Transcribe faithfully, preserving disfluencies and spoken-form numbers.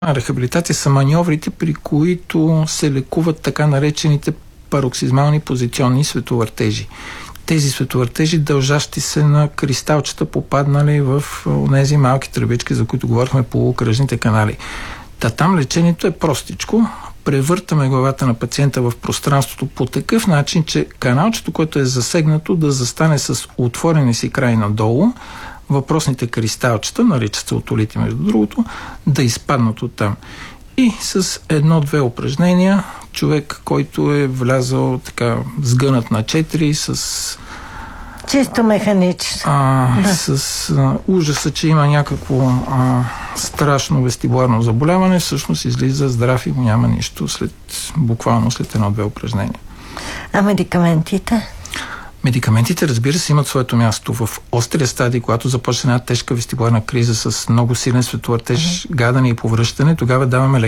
Рехабилитация са маньоврите, при които се лекуват така наречените пароксизмални позиционни световъртежи. Тези световъртежи, дължащи се на кристалчета, попаднали в тези малки тръбички, за които говорихме, полукръжните канали. Та там лечението е простичко. Превъртаме главата на пациента в пространството по такъв начин, че каналчето, което е засегнато, да застане с отворени си край надолу, въпросните кристалчета, наричат се отолити между другото, да изпаднат оттам. И с едно-две упражнения човек, който е влязал така сгънат на четири, с чисто механично. А, да. С а, ужаса, че има някакво а, страшно вестибуларно заболяване, всъщност излиза здрав и няма нищо след, буквално след едно-две упражнения. А медикаментите? Медикаментите, разбира се, имат своето място в острия стадий, когато започне една тежка вестибуларна криза с много силен световъртеж, гадане и повръщане. Тогава даваме